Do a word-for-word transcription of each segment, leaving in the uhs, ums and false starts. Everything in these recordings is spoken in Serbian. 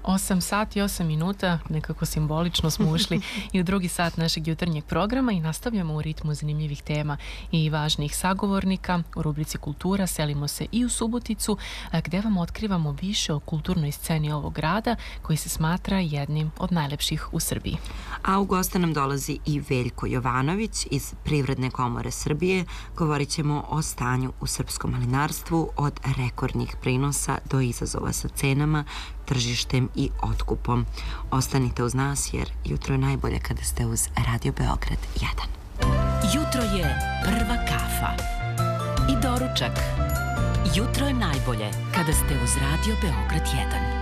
osam sati i osam minuta, nekako simbolično smo ušli i u drugi sat našeg jutarnjeg programa i nastavljamo u ritmu zanimljivih tema i važnih sagovornika. U rubrici Kultura selimo se i u Suboticu, gde vam otkrivamo više o kulturnoj sceni ovog grada koji se smatra jednim od najlepših u Srbiji. A u goste nam dolazi i Veljko Jovanović iz Privredne komore Srbije. Govorit ćemo o stanju u srpskom malinarstvu, od rekordnih prinosa do izazova sa cenama, tržištem i otkupom. Ostanite uz nas jer jutro je najbolje kada ste uz Radio Beograd jedan. Jutro je prva kafa i doručak. Jutro je najbolje kada ste uz Radio Beograd jedan.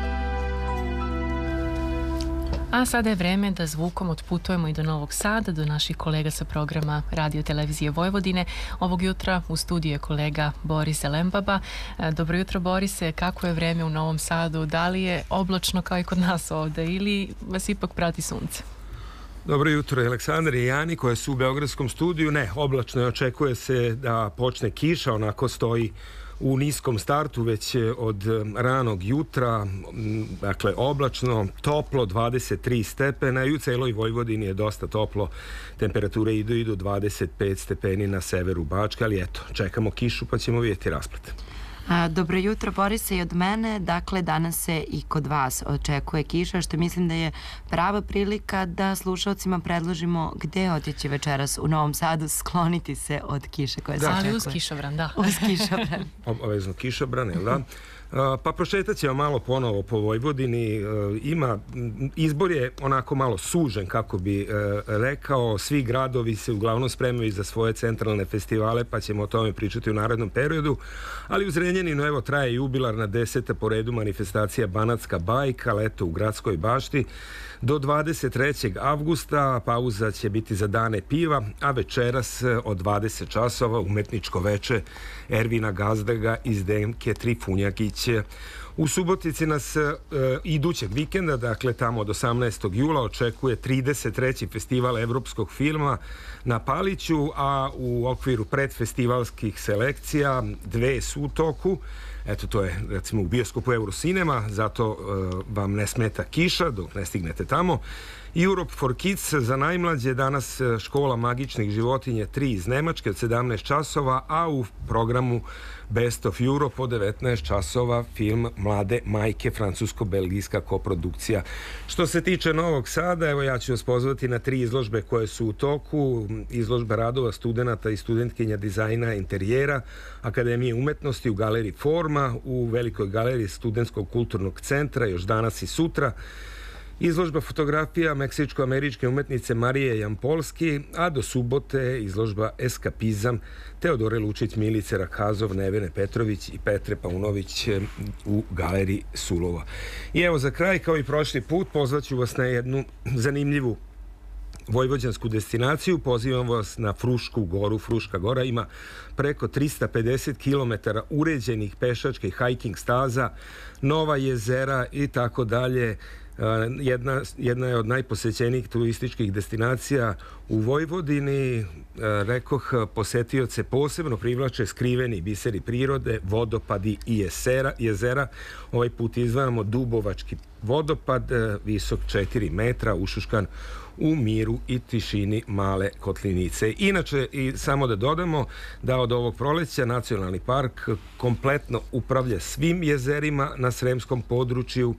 A sada je vreme da zvukom otputujemo i do Novog Sada, do naših kolega sa programa Radio Televizije Vojvodine. Ovog jutra u studiju je kolega Boris Lembaba. Dobro jutro, Borise, kako je vreme u Novom Sadu? Da li je oblačno kao i kod nas ovde ili vas ipak prati sunce? Dobro jutro, Aleksandar i Jani koje su u beogradskom studiju. Ne, oblačno je, očekuje se da počne kiša, onako stoji u niskom startu već od ranog jutra, dakle oblačno, toplo, dvadeset tri stepena i u celoj Vojvodini je dosta toplo, temperature idu i do dvadeset pet stepeni na severu Bačke, ali eto, čekamo kišu pa ćemo vidjeti rasplet. A, dobro jutro, Borise, i od mene. Dakle, danas se i kod vas očekuje kiša, što mislim da je prava prilika da slušalcima predložimo gde otići večeras u Novom Sadu, skloniti se od kiše koje se očekuje. Ali uz kišobran, da. Uz kišobran. Obavezno kišobran, jel da? Pa prošetat ćemo malo ponovo po Vojvodini. Ima, izbor je onako malo sužen, kako bi rekao. Svi gradovi se uglavnom spremaju za svoje centralne festivale, pa ćemo o tome pričati u narednom periodu. Ali u Zrenjaninu, evo, traje jubilarna deseta po redu manifestacija Banatska bajka, leto u Gradskoj bašti. Do dvadeset trećeg avgusta pauza će biti za dane piva, a večeras od dvadeset časova umetničko veče Ervina Gazdaga i Zdenke Trifunjakić. U Subotici nas e, idućeg vikenda, dakle tamo od osamnaestog jula, očekuje trideset treći festival evropskog filma na Paliću, a u okviru predfestivalskih selekcija dve su u toku. Eto, to je recimo u bioskopu Eurocinema, zato e, vam ne smeta kiša dok ne stignete tamo. Europe for Kids za najmlađe, danas škola magičnih životinja tri iz Nemačke od sedamnaest časova, a u programu Best of Europe od devetnaest časova film Mlade majke, francusko-belgijska koprodukcija. Što se tiče Novog Sada, evo ja ću vas pozvati na tri izložbe koje su u toku. Izložba radova studenata i studentkinja dizajna interijera Akademije umetnosti u galeriji Forma, u velikoj galeriji Studentskog kulturnog centra još danas i sutra. Izložba fotografija meksičko-američke umetnice Marije Jampolski, a do subote izložba Eskapizam Teodore Lučić, Milice Rakazov, Nevene Petrović i Petre Paunović u galeriji Sulova. I evo za kraj, kao i prošli put, pozvaću vas na jednu zanimljivu vojvođansku destinaciju. Pozivam vas na Frušku goru. Fruška gora ima preko trista pedeset kilometara uređenih pešačkih hiking staza, nova jezera i tako dalje. Jedna, jedna je od najposećenijih turističkih destinacija u Vojvodini. Rekoh, posetioce posebno privlače skriveni biseri prirode, vodopadi i jezera. jezera. Ovaj put izdvajamo Dubovački vodopad, visok četiri metra, ušuškan u miru i tišini male kotlinice. Inače, i samo da dodamo da od ovog proleća Nacionalni park kompletno upravlja svim jezerima na sremskom području.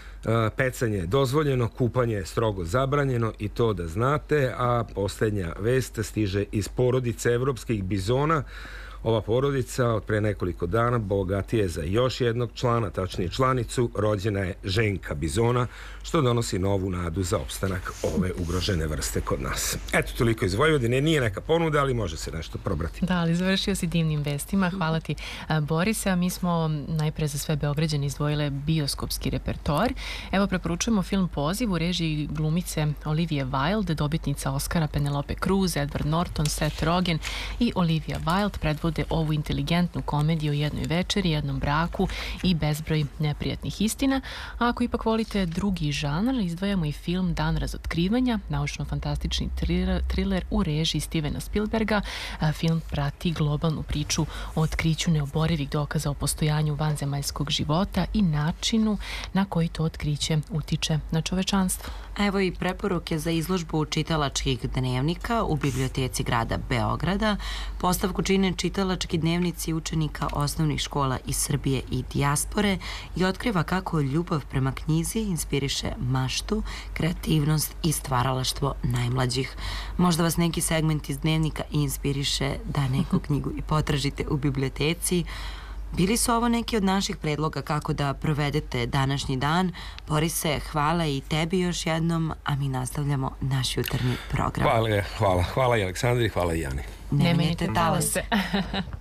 Pecanje je dozvoljeno, kupanje je strogo zabranjeno i to da znate, a posljednja vest stiže iz porodice evropskih bizona. Ova porodica od pre nekoliko dana bogatije za još jednog člana, tačnije članicu, rođena je ženka bizona, što donosi novu nadu za opstanak ove ugrožene vrste kod nas. Eto, toliko iz Vojvodine, nije neka ponuda, ali može se nešto probrati. Da, ali završio si divnim vestima, hvala ti, Borise, a mi smo najpre za sve Beograđane izdvojile bioskopski repertoar. Evo, preporučujemo film Poziv u režiji glumice Olivia Wilde, dobitnica Oscara Penelope Cruz, Edward Norton, Seth Rogen i Olivia Wilde predvodi vode ovu inteligentnu komediju o jednoj večeri, jednom braku i bezbroj neprijatnih istina. A ako ipak volite drugi žanr, izdvajamo i film Dan razotkrivanja, naučno-fantastični thriller u režiji Stevena Spielberga. Film prati globalnu priču o otkriću neoborivih dokaza o postojanju vanzemaljskog života i načinu na koji to otkriće utiče na čovečanstvo. Evo i preporuke za izložbu čitalačkih dnevnika u biblioteci grada Beograda. Postavku čine čitalački dnevnici učenika osnovnih škola iz Srbije i dijaspore i otkriva kako ljubav prema knjizi inspiriše maštu, kreativnost i stvaralaštvo najmlađih. Možda vas neki segment iz dnevnika inspiriše da neku knjigu i potražite u biblioteci. Bili su ovo neki od naših predloga kako da provedete današnji dan. Borise, hvala i tebi još jednom, a mi nastavljamo naš jutarnji program. Hvala, hvala. Hvala i Aleksandri, hvala i Jani. Ne menjajte talase.